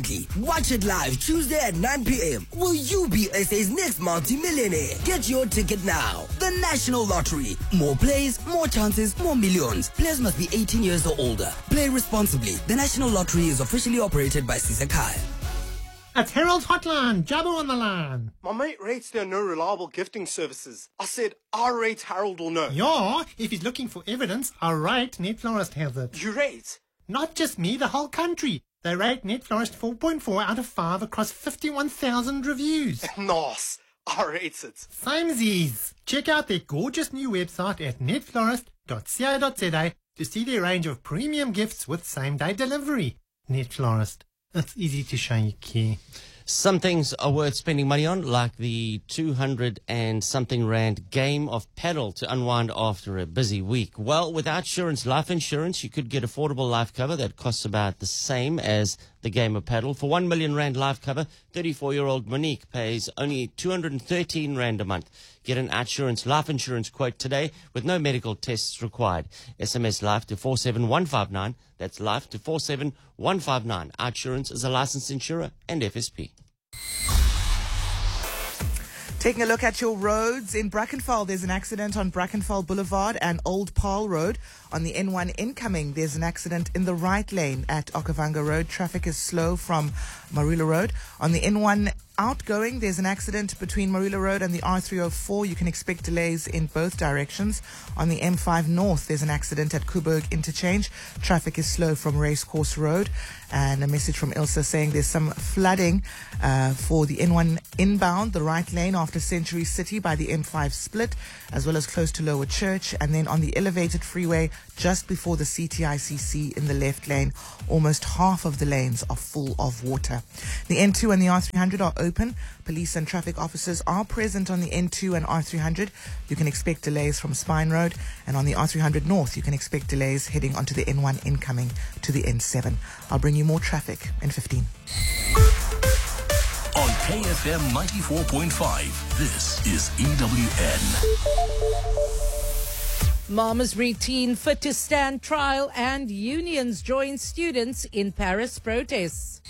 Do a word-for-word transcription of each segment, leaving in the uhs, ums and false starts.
Watch it live Tuesday at nine p.m. Will you be S A's next multi-millionaire? Get your ticket now. The National Lottery. More plays, more chances, more millions. Players must be eighteen years or older. Play responsibly. The National Lottery is officially operated by Sisakai. It's Harold's Hotline. Jabbo on the line. My mate rates there are no reliable gifting services. I said, I rate Harold will know. Yeah, if he's looking for evidence, I rate Netflorist has it. You rate? Not just me, the whole country. They rate Netflorist four point four out of five across fifty-one thousand reviews. Nice. I rate it. Samesies. Check out their gorgeous new website at netflorist dot co dot za to see their range of premium gifts with same-day delivery. Netflorist. It's easy to show you care. Some things are worth spending money on, like the two hundred and something rand game of paddle to unwind after a busy week. Well, with Outsurance Life Insurance, you could get affordable life cover that costs about the same as the game of paddle. For one million rand life cover, thirty-four-year-old Monique pays only two hundred thirteen rand a month. Get an Outsurance Life Insurance quote today with no medical tests required. S M S LIFE to four seven one five nine. That's LIFE to four seven one five nine. Outsurance is a licensed insurer and F S P. Taking a look at your roads in Brackenfell, there's an accident on Brackenfell Boulevard and Old Paarl Road. On the N one incoming, there's an accident in the right lane at Okavanga Road. Traffic is slow from Marula Road. On the N one outgoing, there's an accident between Marula Road and the R three oh four. You can expect delays in both directions. On the M five North, there's an accident at Kuberg Interchange. Traffic is slow from Racecourse Road. And a message from Ilsa saying there's some flooding uh, for the N one inbound, the right lane after Century City by the M five split, as well as close to Lower Church. And then on the elevated freeway, just before the C T I C C in the left lane, almost half of the lanes are full of water. The N two and the R three hundred are open. Police and traffic officers are present on the N two and R three hundred. You can expect delays from Spine Road. And on the R three hundred North, you can expect delays heading onto the N one incoming to the N seven. I'll bring you more traffic in fifteen. On K F M ninety-four point five, this is E W N. Malmesbury teen fit to stand trial and unions join students in Paris protests.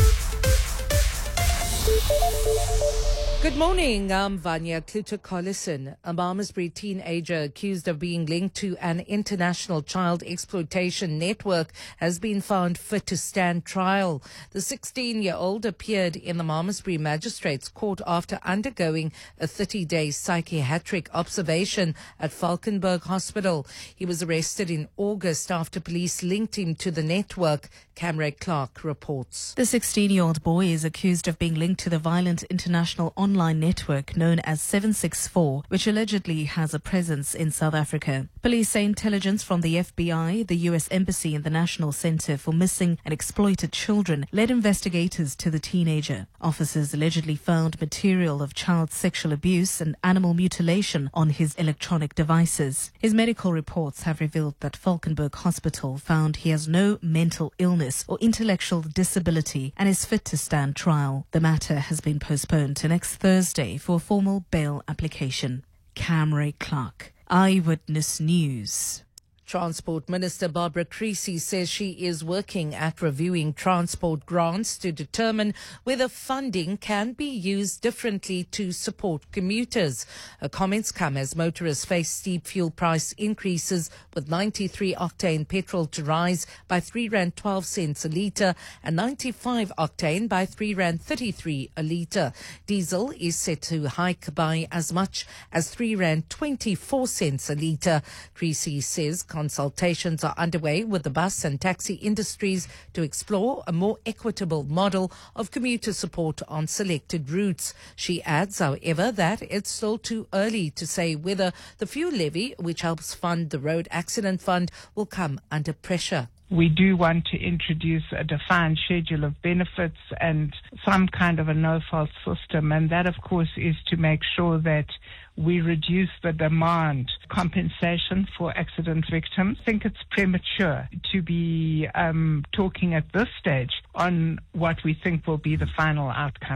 Good morning, I'm Vanya Kluter-Collison. A Malmesbury teenager accused of being linked to an international child exploitation network has been found fit to stand trial. The sixteen-year-old appeared in the Malmesbury Magistrates Court after undergoing a thirty-day psychiatric observation at Valkenburg Hospital. He was arrested in August after police linked him to the network, Camre Clark reports. The sixteen-year-old boy is accused of being linked to the violent international online network known as seven six four, which allegedly has a presence in South Africa. Police say intelligence from the F B I, the U S Embassy and the National Center for Missing and Exploited Children led investigators to the teenager. Officers allegedly found material of child sexual abuse and animal mutilation on his electronic devices. His medical reports have revealed that Valkenburg Hospital found he has no mental illness or intellectual disability and is fit to stand trial. The matter has been postponed to next Thursday for a formal bail application. Camre Clark, Eyewitness News. Transport Minister Barbara Creecy says she is working at reviewing transport grants to determine whether funding can be used differently to support commuters. Her comments come as motorists face steep fuel price increases, with ninety-three octane petrol to rise by three rand twelve cents a litre and ninety-five octane by three rand thirty-three a litre. Diesel is set to hike by as much as three rand twenty-four cents a litre. Creecy says consultations are underway with the bus and taxi industries to explore a more equitable model of commuter support on selected routes. She adds, however, that it's still too early to say whether the fuel levy, which helps fund the road accident fund, will come under pressure. We do want to introduce a defined schedule of benefits and some kind of a no-fault system, and that, of course, is to make sure that we reduce the demand compensation for accident victims. I think it's premature to be um, talking at this stage on what we think will be the final outcome.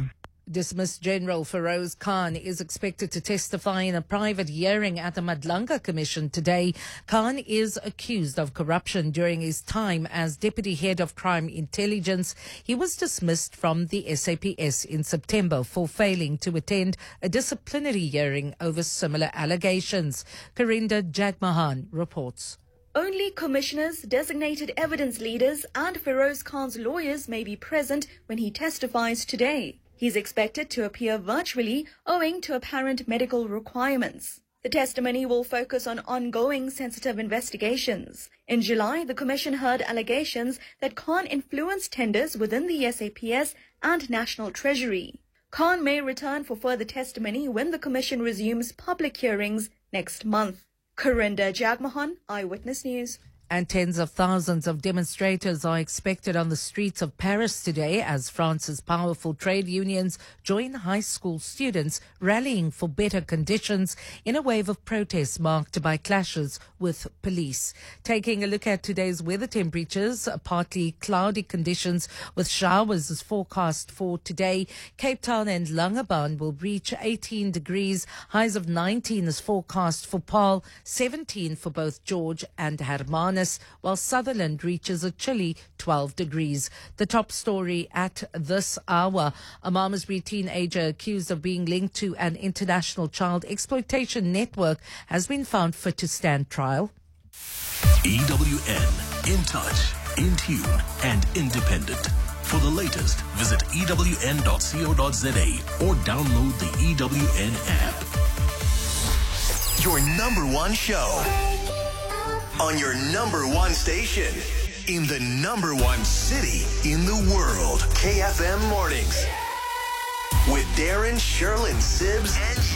Dismissed General Feroz Khan is expected to testify in a private hearing at the Madlanga Commission today. Khan is accused of corruption during his time as Deputy Head of Crime Intelligence. He was dismissed from the S A P S in September for failing to attend a disciplinary hearing over similar allegations. Karinda Jagmohan reports. Only commissioners, designated evidence leaders and Feroz Khan's lawyers may be present when he testifies today. He's expected to appear virtually owing to apparent medical requirements. The testimony will focus on ongoing sensitive investigations. In July, the Commission heard allegations that Khan influenced tenders within the S A P S and National Treasury. Khan may return for further testimony when the Commission resumes public hearings next month. Karinda Jagmohan, Eyewitness News. And tens of thousands of demonstrators are expected on the streets of Paris today as France's powerful trade unions join high school students rallying for better conditions in a wave of protests marked by clashes with police. Taking a look at today's weather temperatures, partly cloudy conditions with showers is forecast for today. Cape Town and Langebaan will reach eighteen degrees. Highs of nineteen is forecast for Paarl, seventeen for both George and Hermanus, while Sutherland reaches a chilly twelve degrees. The top story at this hour: a Malmesbury teenager accused of being linked to an international child exploitation network has been found fit to stand trial. E W N, in touch, in tune, and independent. For the latest, visit E W N dot co dot za or download the E W N app. Your number one show on your number one station in the number one city in the world. K F M Mornings with Darren, Sherlyn, Sibbs, and